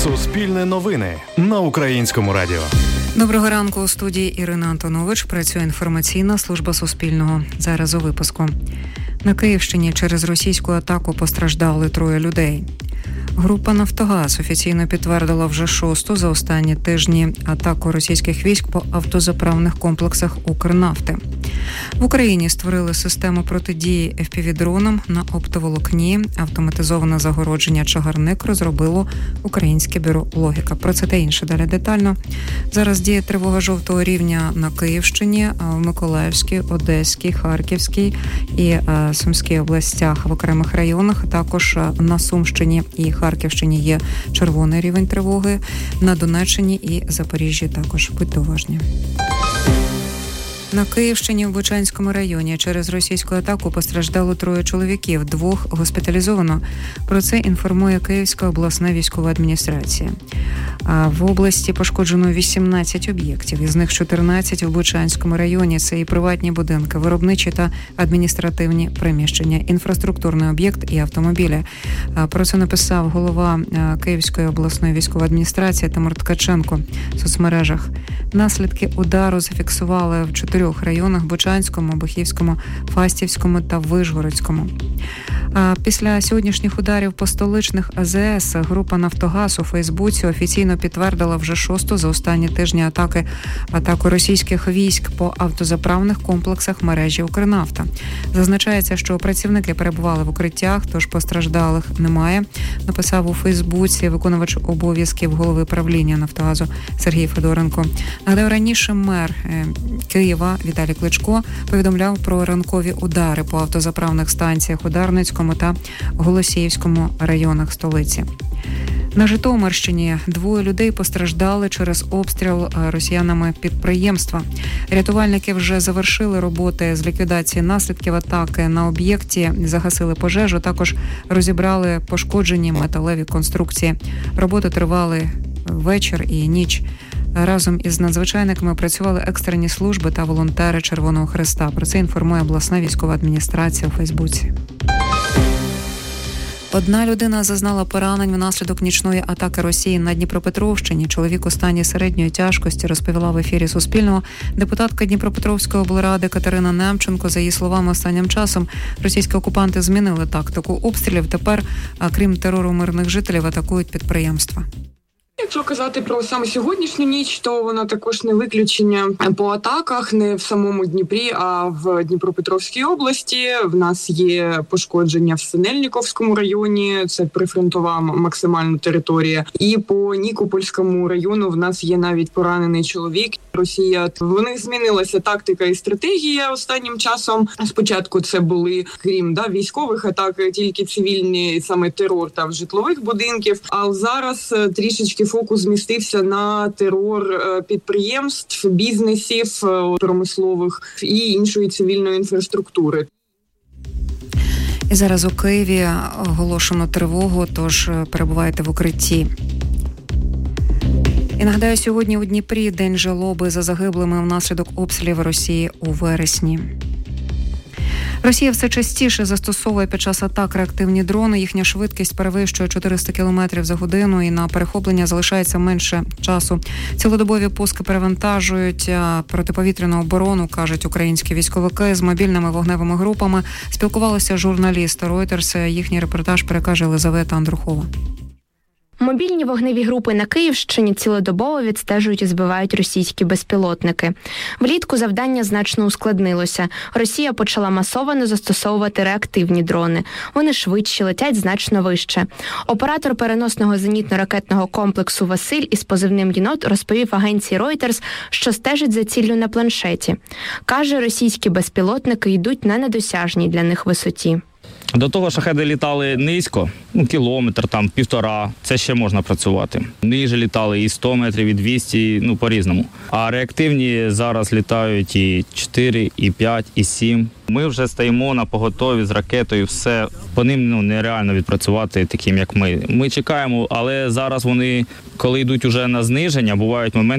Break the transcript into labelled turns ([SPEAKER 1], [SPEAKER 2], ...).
[SPEAKER 1] Суспільне новини на Українському радіо.
[SPEAKER 2] Доброго ранку. У студії Ірина Антонович. Працює інформаційна служба Суспільного. Зараз у випуску. На Київщині через російську атаку постраждали 3 людей. Група «Нафтогаз» офіційно підтвердила вже 6-ту за останні тижні атаку російських військ по автозаправних комплексах «Укрнафти». В Україні створили систему протидії FPV-дронам на оптоволокні. Автоматизоване загородження «Чагарник» розробило Українське бюро «Логіка». Про це та інше далі детально. Зараз діє тривога жовтого рівня на Київщині, в Миколаївській, Одеській, Харківській і Сумській областях в окремих районах. Також на Сумщині і Харківщині є червоний рівень тривоги. На Донеччині і Запоріжжі також. Будьте уважні. На Київщині в Бучанському районі через російську атаку постраждало 3 чоловіків, 2 госпіталізовано. Про це інформує Київська обласна військова адміністрація. В області пошкоджено 18 об'єктів, із них 14 в Бучанському районі. Це і приватні будинки, виробничі та адміністративні приміщення, інфраструктурний об'єкт і автомобілі. Про це написав голова Київської обласної військової адміністрації Тимур Ткаченко в соцмережах. Наслідки удару зафіксували в 4 районах – Бучанському, Бухівському, Фастівському та Вишгородському. Після сьогоднішніх ударів по столичних АЗС група «Нафтогаз» у Фейсбуці офіційно підтвердила вже 6-ту за останні тижні атаку російських військ по автозаправних комплексах мережі «Укрнафта». Зазначається, що працівники перебували в укриттях, тож постраждалих немає, написав у Фейсбуці виконувач обов'язків голови правління «Нафтогазу» Сергій Федоренко. Нагадаю, раніше мер Києва Віталій Кличко повідомляв про ранкові удари по автозаправних станціях у Дарницькому та Голосіївському районах столиці. На Житомирщині 2 людей постраждали через обстріл росіянами підприємства. Рятувальники вже завершили роботи з ліквідації наслідків атаки на об'єкті, загасили пожежу, також розібрали пошкоджені металеві конструкції. Роботи тривали вечір і ніч. Разом із надзвичайниками працювали екстрені служби та волонтери Червоного Хреста. Про це інформує обласна військова адміністрація у Фейсбуці. 1 людина зазнала поранень внаслідок нічної атаки Росії на Дніпропетровщині. Чоловік у стані середньої тяжкості, розповіла в ефірі Суспільного депутатка Дніпропетровської облради Катерина Немченко. За її словами, останнім часом російські окупанти змінили тактику обстрілів. Тепер, крім терору мирних жителів, атакують підприємства.
[SPEAKER 3] Якщо казати про саме сьогоднішню ніч, то вона також не виключення по атаках, не в самому Дніпрі, а в Дніпропетровській області. В нас є пошкодження в Синельниковському районі, це прифронтова максимальна територія. І по Нікопольському району в нас є навіть поранений чоловік. Росія, в них змінилася тактика і стратегія останнім часом. Спочатку це були, крім військових атак, тільки цивільні, саме терор та житлових будинків. А зараз трішечки фокус змістився на терор підприємств, бізнесів, промислових і іншої цивільної інфраструктури.
[SPEAKER 2] І зараз у Києві оголошено тривогу, тож перебувайте в укритті. І нагадаю, сьогодні у Дніпрі день жалоби за загиблими внаслідок обстрілів Росії у вересні. Росія все частіше застосовує під час атак реактивні дрони. Їхня швидкість перевищує 400 км за годину і на перехоплення залишається менше часу. Цілодобові пуски перевантажують протиповітряну оборону, кажуть українські військовики. З мобільними вогневими групами спілкувалися журналісти Reuters. Їхній репортаж перекаже Елизавета Андрухова.
[SPEAKER 4] Мобільні вогневі групи на Київщині цілодобово відстежують і збивають російські безпілотники. Влітку завдання значно ускладнилося. Росія почала масово застосовувати реактивні дрони. Вони швидші, летять значно вище. Оператор переносного зенітно-ракетного комплексу Василь із позивним «Єнот» розповів агенції Reuters, що стежить за ціллю на планшеті. Каже, російські безпілотники йдуть на недосяжній для них висоті.
[SPEAKER 5] До того шахеди літали низько, кілометр, 1,5, це ще можна працювати. Ниже літали і 100 метрів, і 200, по-різному. А реактивні зараз літають і 4, і 5, і 7. Ми вже стоїмо на поготові з ракетою, все. По ним нереально відпрацювати таким, як ми. Ми чекаємо, але зараз вони, коли йдуть уже на зниження, бувають моменти,